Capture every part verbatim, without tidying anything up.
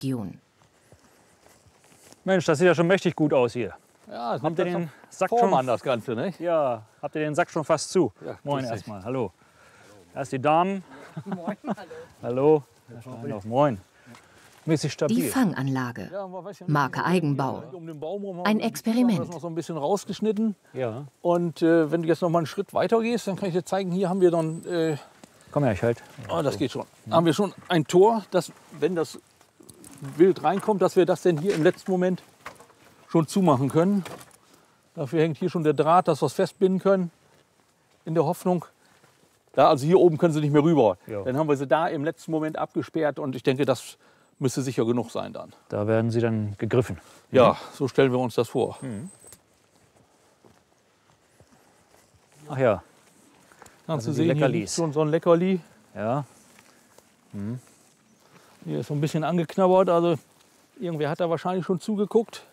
Dune. Mensch, das sieht ja schon mächtig gut aus hier. Ja, das Habt ihr den Sack Form schon? an das Ganze, ne? Ja, habt ihr den Sack schon fast zu? Ja, Moin grüß dich. erstmal, hallo. Erst die Damen. Moin, hallo. Hallo. Ja, auf, moin. Mäßig Die stabil. Fanganlage. Ja, man weiß ja nicht, Marke Eigenbau. um den Baum rum haben Ein wir die Experiment. Türen, Das noch so ein bisschen rausgeschnitten. Ja. Und äh, wenn du jetzt noch mal einen Schritt weiter gehst, dann kann ich dir zeigen, hier haben wir dann, äh, Komm her, ich halt. oh, das geht schon, haben wir schon ein Tor, dass, wenn das Wild reinkommt, dass wir das denn hier im letzten Moment schon zumachen können. Dafür hängt hier schon der Draht, dass wir es festbinden können, in der Hoffnung. Da, also hier oben können sie nicht mehr rüber. Ja. Dann haben wir sie da im letzten Moment abgesperrt und ich denke, das müsste sicher genug sein dann. Da werden sie dann gegriffen. Ja, so stellen wir uns das vor. Ach ja. Kannst Also du die sehen, hier Leckerlis. liegt schon so ein Leckerli. Ja. Hier ist so ein bisschen angeknabbert, also irgendwer hat da wahrscheinlich schon zugeguckt.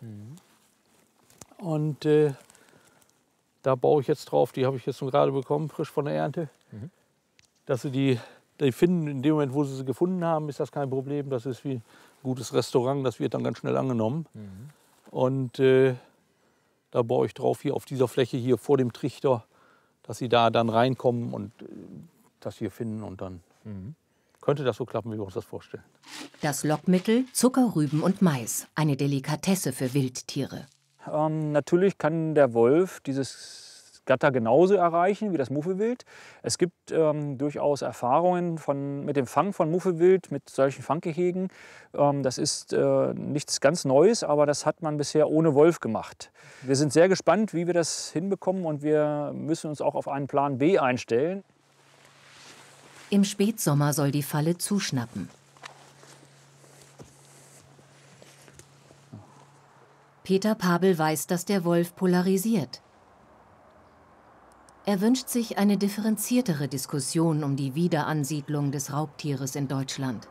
Und äh, da baue ich jetzt drauf, die habe ich jetzt schon gerade bekommen, frisch von der Ernte. Dass sie die, die finden, in dem Moment, wo sie sie gefunden haben, ist das kein Problem. Das ist wie ein gutes Restaurant, das wird dann ganz schnell angenommen. Und äh, da baue ich drauf, hier auf dieser Fläche hier vor dem Trichter, dass sie da dann reinkommen und äh, das hier finden und dann könnte das so klappen, wie wir uns das vorstellen. Das Lockmittel Zuckerrüben und Mais. Eine Delikatesse für Wildtiere. Ähm, natürlich kann der Wolf dieses Gatter genauso erreichen wie das Muffelwild. Es gibt ähm, durchaus Erfahrungen von, mit dem Fang von Muffelwild, mit solchen Fanggehegen. Ähm, das ist äh, nichts ganz Neues, aber das hat man bisher ohne Wolf gemacht. Wir sind sehr gespannt, wie wir das hinbekommen, und wir müssen uns auch auf einen Plan B einstellen. Im Spätsommer soll die Falle zuschnappen. Peter Pabel weiß, dass der Wolf polarisiert. Er wünscht sich eine differenziertere Diskussion um die Wiederansiedlung des Raubtieres in Deutschland.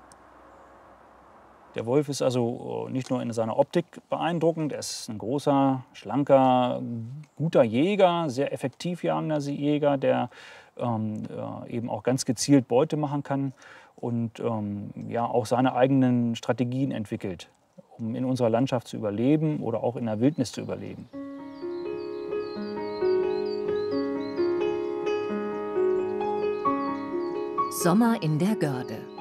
Der Wolf ist also nicht nur in seiner Optik beeindruckend, er ist ein großer, schlanker, guter Jäger, sehr effektiv jagender Jäger, der ähm, äh, eben auch ganz gezielt Beute machen kann und ähm, ja, auch seine eigenen Strategien entwickelt, um in unserer Landschaft zu überleben oder auch in der Wildnis zu überleben. Sommer in der Görde.